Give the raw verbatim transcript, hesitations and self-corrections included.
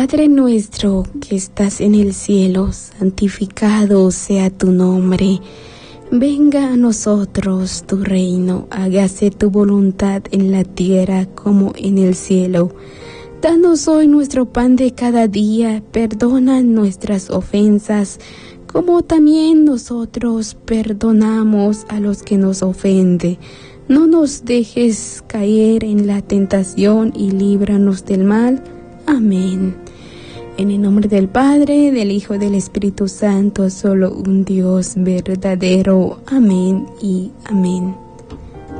Padre nuestro que estás en el cielo, santificado sea tu nombre. Venga a nosotros tu reino, hágase tu voluntad en la tierra como en el cielo. Danos hoy nuestro pan de cada día, perdona nuestras ofensas, como también nosotros perdonamos a los que nos ofenden. No nos dejes caer en la tentación y líbranos del mal. Amén. En el nombre del Padre, del Hijo y del Espíritu Santo, solo un Dios verdadero. Amén y amén.